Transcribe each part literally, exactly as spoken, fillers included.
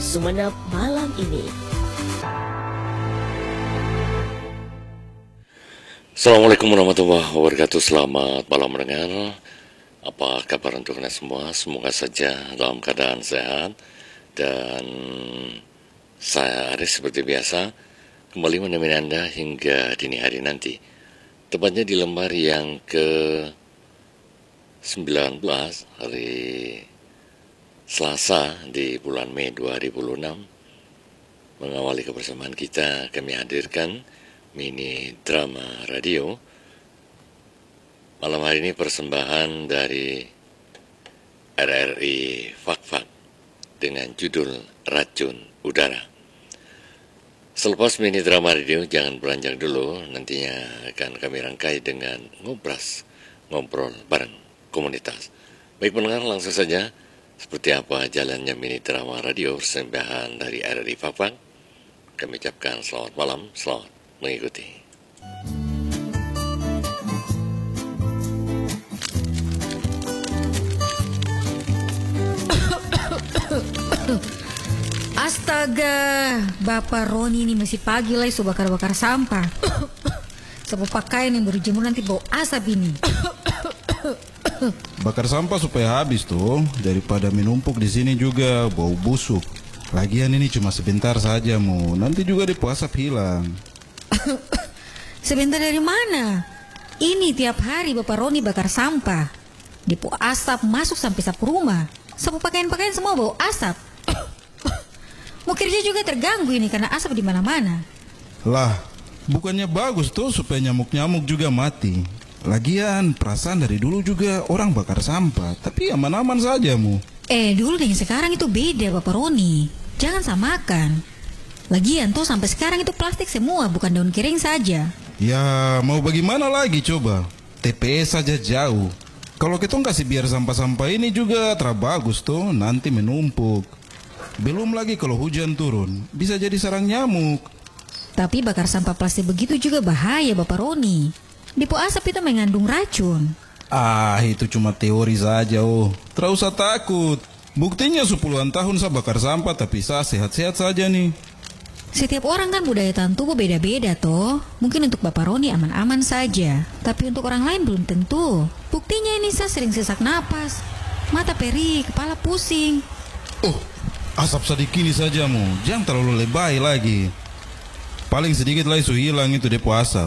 Sumeneb malam ini. Assalamualaikum warahmatullahi wabarakatuh. Selamat malam mendengar. Apa kabar untuk Anda semua? Semoga saja dalam keadaan sehat. Dan saya Aris seperti biasa kembali menemani Anda hingga dini hari nanti. Tepatnya di lembar yang ke sembilan belas hari Selasa di bulan Mei dua ribu enam. Mengawali kebersamaan kita, kami hadirkan mini drama radio. Malam hari ini persembahan dari R R I Fak-Fak dengan judul Racun Udara. Selepas mini drama radio, jangan beranjak dulu, nantinya akan kami rangkai dengan ngobras, ngobrol bareng komunitas. Baik pendengar, langsung saja, seperti apa jalannya mini drama radio persembahan dari R R I Fak-Fak. Kami ucapkan selamat malam, selamat mengikuti. Astaga, Bapak Roni ini masih pagi lah, so bakar-bakar sampah. Sapu pakaian yang berjemur nanti bau asap ini. Bakar sampah supaya habis tuh, daripada menumpuk di sini juga bau busuk. Lagian ini cuma sebentar saja mu, nanti juga depo asap hilang. Sebentar dari mana? Ini tiap hari Bapak Roni bakar sampah. Depo asap masuk sampai sapu rumah. Sapu pakaian-pakaian semua bau asap. Mau kerja juga terganggu ini karena asap di mana-mana. Lah, bukannya bagus tuh supaya nyamuk-nyamuk juga mati. Lagian perasaan dari dulu juga orang bakar sampah, tapi aman-aman saja mu. Eh, dulu dengan sekarang itu beda Bapak Roni. Jangan samakan. Lagian tuh sampai sekarang itu plastik semua, bukan daun kering saja. Ya, mau bagaimana lagi coba? T P S saja jauh. Kalau kita kasih biar sampah-sampah ini juga terbagus tuh, nanti menumpuk. Belum lagi kalau hujan turun, bisa jadi sarang nyamuk. Tapi bakar sampah plastik begitu juga bahaya Bapak Roni. Depo asap itu mengandung racun. Ah, itu cuma teori saja oh. Tidak usah takut. Buktinya sepuluhan tahun saya bakar sampah tapi saya sehat-sehat saja nih. Setiap orang kan budaya tahan tubuh beda-beda toh. Mungkin untuk Bapak Roni aman-aman saja, tapi untuk orang lain belum tentu. Buktinya ini saya sering sesak napas, mata perih, kepala pusing. Oh, asap sedikit ini saja mu, jangan terlalu lebay lagi. Paling sedikit lagi su hilang itu depo asap.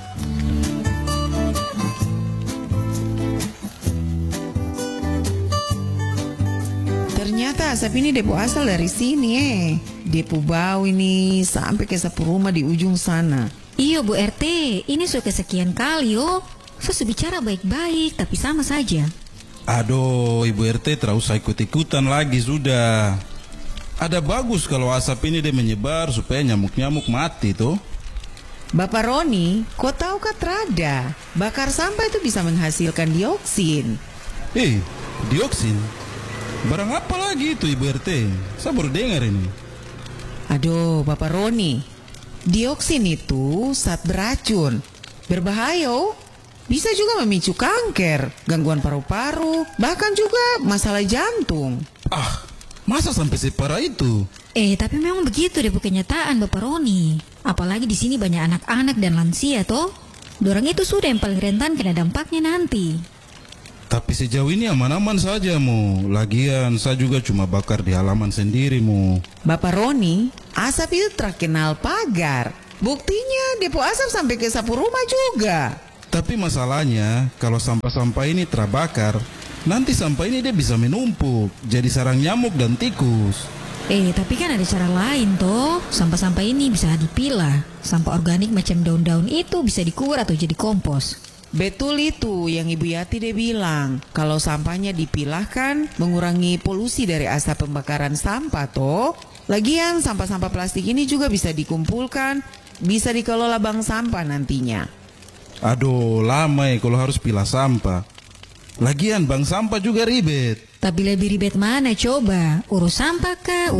Ternyata asap ini depo asal dari sini eh. Depo bau ini sampai ke sapu rumah di ujung sana. Iya Bu R T, ini sudah kesekian kali oh. Saya sudah bicara baik-baik tapi sama saja. Aduh, Ibu R T tidak usah ikut-ikutan lagi sudah. Ada bagus kalau asap ini dia menyebar supaya nyamuk-nyamuk mati tuh. Bapak Roni, kau tahu kah terada? Bakar sampah itu bisa menghasilkan dioksin. Eh, dioksin? Barang apa lagi itu Ibu R T? Saya baru dengar ini. Aduh, Bapak Roni, dioksin itu zat beracun, berbahaya, bisa juga memicu kanker, gangguan paru-paru, bahkan juga masalah jantung. Ah, masa sampai separah itu? Eh, tapi memang begitu deh bu kenyataan Bapak Roni. Apalagi di sini banyak anak-anak dan lansia toh. Dorang itu sudah yang paling rentan kena dampaknya nanti. Tapi sejauh ini aman-aman saja mu. Lagian saya juga cuma bakar di halaman sendiri mu. Bapak Roni, asap itu terkenal pagar. Buktinya depo asap sampai ke sapu rumah juga. Tapi masalahnya kalau sampah-sampah ini terbakar, nanti sampah ini dia bisa menumpuk, jadi sarang nyamuk dan tikus. Eh, tapi kan ada cara lain toh. Sampah-sampah ini bisa dipilah. Sampah organik macam daun-daun itu bisa dikubur atau jadi kompos. Betul itu yang Ibu Yati dia bilang. Kalau sampahnya dipilahkan, mengurangi polusi dari asap pembakaran sampah toh. Lagian sampah-sampah plastik ini juga bisa dikumpulkan, bisa dikelola bank sampah nantinya. Aduh, lama ya kalau harus pilah sampah. Lagian bank sampah juga ribet. Tapi lebih ribet mana coba? Urus sampah kah?